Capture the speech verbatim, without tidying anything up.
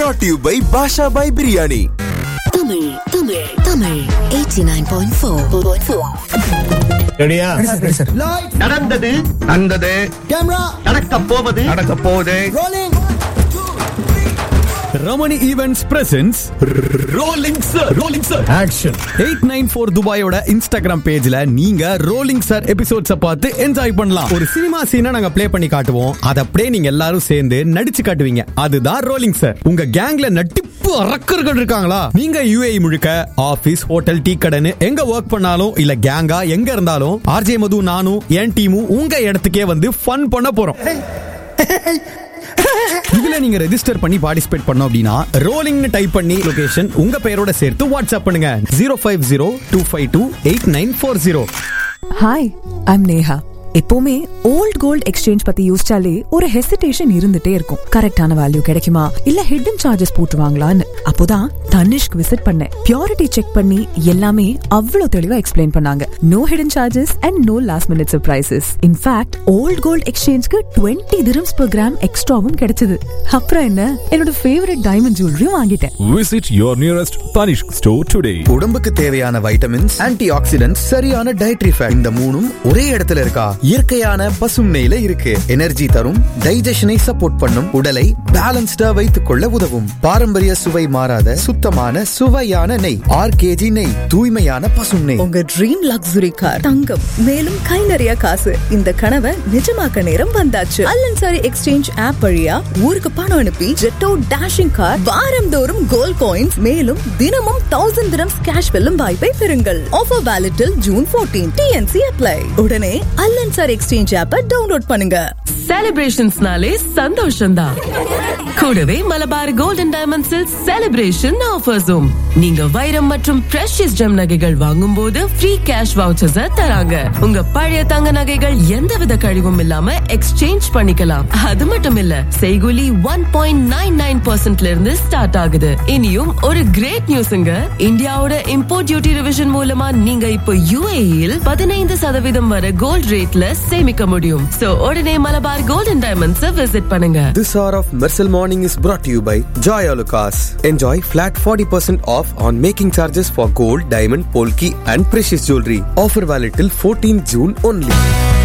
brought to you by Basha by Biryani. Tamil, Tamil, Tamil eighty-nine point four. ரெடியா? நடந்தது நடந்தது camera நடக்க போவது நடக்க போகுது. Ramani events presence rolling sir rolling sir action. Eight nine four துபாயோட Instagram பேஜ்ல நீங்க ரோலிங் சார் எபிசோட்ஸ பார்த்து என்ஜாய் பண்ணலாம். ஒரு சினிமா சீனை நாங்க ப்ளே பண்ணி காட்டுவோம், அதை அப்படியே நீங்க எல்லாரும் சேர்ந்து நடிச்சு காட்டுவீங்க. அதுதான் ரோலிங் சார். உங்க கேங்ல நட்டிப்பு அரக்கர்கள் இருக்காங்களா? நீங்க யுஏஇ முழுக்க ஆபீஸ், ஹோட்டல், டீ கடைன்னு எங்க ஒர்க் பண்ணாலும் இல்ல கேங்கா எங்க இருந்தாலும் ஆர்ஜே மது, நானும் என் டீமும் உங்க இடத்துக்கே வந்து ஃபன் பண்ண போறோம். இதுல நீங்க ரெஜிஸ்டர் பண்ணி பார்ட்டிசிபேட் பண்ணோம் அப்படின்னா ரோலிங்னு டைப் பண்ணி லொகேஷன் உங்க பெயரோட சேர்த்து வாட்ஸ்அப் பண்ணுங்க zero five zero two five two eight nine four zero. Hi, I'm Neha. எப்பவுமே ஓல்ட் கோல்ட் எக்ஸ்சேஞ்ச் பத்தி யோசிச்சாலே ஒரு ஹெசிடேஷன் இருந்துட்டே இருக்கும். கரெக்டான வேல்யூ கிடைக்குமா இல்ல ஹிடன் சார்ஜஸ் போட்டுவாங்களான்னு. அப்போதான் தனிஷ்க் விசிட் பண்ணேன். பியூரிட்டி செக் பண்ணி எல்லாமே அவ்வளவு தெளிவா எக்ஸ்பிளைன் பண்ணாங்க. No hidden charges and no last minute surprises. In fact volt gold எக்ஸ்சேஞ்ச்க்கு twenty dirhams per gram எக்ஸ்ட்ராவும் கிடைச்சது. அப்புறம் என்ன, என்னோட ஃபேவரட் டைமண்ட் ஜுவல்லரியும் வாங்கிட்டேன். Visit your nearest Tanishq store today. உடம்புக்கு தேவையான வைட்டமின்ஸ், ஆன்டி ஆக்சிடென்ட்ஸ், சரியான டயட்ரி ஃபேட், இந்த மூணும் ஒரே இடத்துல இருக்கா? இயற்கையான பசும் நெய்ல இருக்கு. எனர்ஜி தரும், டைஜஷனை சப்போர்ட் பண்ணும், உடலை பேலன்ஸ்டா வைத்துக் கொள்ள உதவும். பாரம்பரிய சுவை மாறாத சுத்தமான சுவையான நெய். ஆர்கேஜி நெய், தூய்மையான பசும் நெய். உங்க ட்ரீம் லக்ஸுரி கார், தங்கம், மேலும் கை நிறைய காசு. இந்த கனவை நிஜமாக்க நேரம் வந்தாச்சு. அல்லன்சாரி எக்ஸ்சேஞ்ச் ஆப் வழியா ஊருக்கு பணம் அனுப்பி ஜெட்டோ டேஷிங் கார், வாரந்தோறும் கோல்ட் காயின்ஸ், மேலும் தினமும் தௌசண்ட் dirhams கேஷ் வெல்லும் வாய்ப்பை பெறுங்கள். ஆஃபர் வேலிட்டில் ஜூன் பதினான்கு. DNC apply. உடனே அல்லன்சாரி எக்ஸ்சேஞ்ச் ஆப்பை டவுன்லோட் பண்ணுங்க. செலிப்ரேஷன்ஸ்னாலே சந்தோஷம்தான். கூடவே மலபார் கோல்டன் டைமண்ட்ஸில் செலிப்ரேஷன் ஆஃபர்ஸும். நீங்க வைரம் மற்றும் பிரஷியஸ் ஜெம் நகைகள் வாங்கும் போது ஃப்ரீ கேஷ் வவுச்சர்ஸ் தராங்க. உங்க பழைய தங்க நகைகள் எந்தவித கழிவும் இல்லாம எக்ஸ்சேஞ்ச் பண்ணிக்கலாம். அது மட்டும் இல்ல, செய்கூலி ஒன் பாயிண்ட் நைன் நைன் பர்சன்ட்ல இருந்து ஸ்டார்ட் ஆகுது. இனியும் ஒரு கிரேட் நியூஸ்ங்க. இந்தியாவோட இம்போர்ட் டியூட்டி ரிவிஷன் மூலமா நீங்க இப்போ யுஏஇல் பதினைந்து சதவீதம் வரை கோல்ட் ரேட்ல சேமிக்க முடியும். சோ உடனே மலபார் கோல்டன் டைமண்ட்ஸ் விசிட் பண்ணுங்க. This hour of Mersal Morning is brought to you by Joy Alucas. Enjoy flat forty percent off on making charges for gold, diamond, polki and precious jewelry. Offer valid till fourteenth June only.